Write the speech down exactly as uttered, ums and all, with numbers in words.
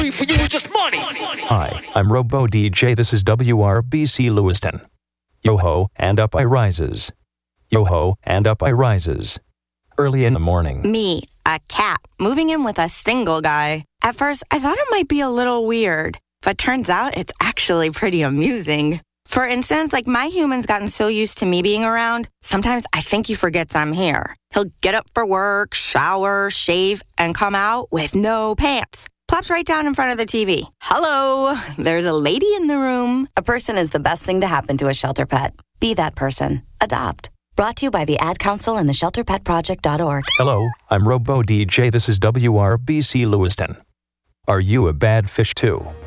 for you is just money. Hi, I'm Robo D J. This is W R B C Lewiston. Yo-ho, and up I rises. Yo-ho, and up I rises. Early in the morning. Me, a cat, moving in with a single guy. At first, I thought it might be a little weird, but turns out it's actually pretty amusing. For instance, like my human's gotten so used to me being around, sometimes I think he forgets I'm here. He'll get up for work, shower, shave, and come out with no pants. Plops right down in front of the T V. Hello, there's a lady in the room. A person is the best thing to happen to a shelter pet. Be that person. Adopt. Brought to you by the Ad Council and the shelter pet project dot org. Hello, I'm Robo D J. This is W R B C Lewiston. Are you a bad fish too?